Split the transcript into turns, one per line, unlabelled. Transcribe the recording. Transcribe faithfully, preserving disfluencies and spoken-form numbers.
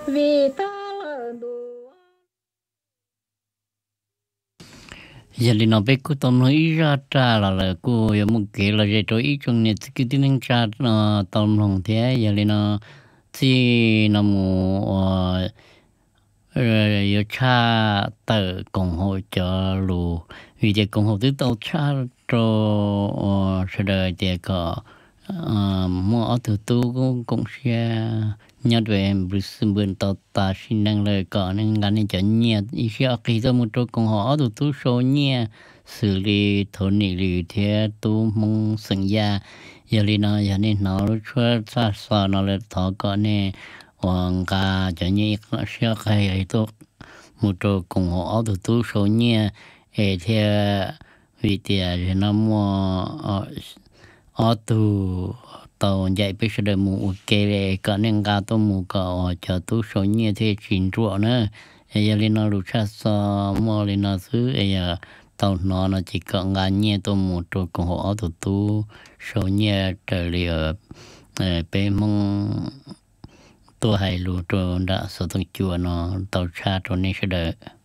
vì ta là đủ
giờ thì nó biết cô tao nói ra trả là là cô giờ muốn kể là giờ tôi ít trong này cái tin nhắn trả nó tao không thế giờ thì nó thì nó mua rồi giờ trả tờ công hội cho lù vì giờ công hội thứ tao trả cho sẽ đợi thì có mua ở từ tu cũng cũng sẽ nhớ về em Brisbane tao ta xin năng lời có nên ngắn nên cho nhẹ ý sẽ khi tôi một chỗ công hội ở từ tu số nhẹ xử lý thôn này lý thế tu mong sinh ra giờ đi nó giờ nên nó cho sa sa nó là thọ có nè hoàng ca cho nhẹ sẽ hay tốt một chỗ cùng họ ở từ tu số nhẹ hệ theo vì tiền nó mua ở từ tàu chạy bây giờ mua cái cái nên cả tôi mua cái cho tu số nhẹ thì chín triệu nữa giờ lên nó lúc sau mua lên nó thứ giờ tàu nó nó chỉ có ngàn nhẹ tôi mua chỗ cùng họ ở từ tu số nhẹ trở lại ở bên mong tôi hay luôn chỗ đã số thằng chùa nó tàu xa chỗ này sẽ đợi